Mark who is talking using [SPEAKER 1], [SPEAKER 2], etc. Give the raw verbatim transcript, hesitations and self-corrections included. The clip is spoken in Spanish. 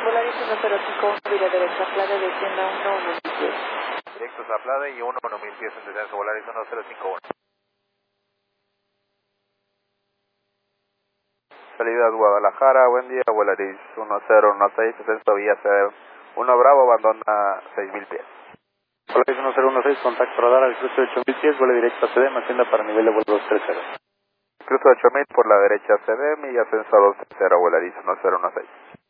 [SPEAKER 1] Volaris uno cero cinco uno, vía derecha, Plade, descienda uno uno mil pies.
[SPEAKER 2] Directos a Plade y uno uno mil pies en descenso, Volaris uno cero cinco uno. Salida Guadalajara, buen día, Volaris uno cero uno seis, descenso vía C D uno Bravo, abandona seis mil pies.
[SPEAKER 3] Volaris uno cero uno seis, contacto radar al cruce de ocho mil pies, vuelo directo a C D M, ascienda para nivel de vuelo dos tres cero.
[SPEAKER 2] Cruce ocho mil por la derecha C D M y ascenso a dos tres cero, Volaris uno cero uno seis.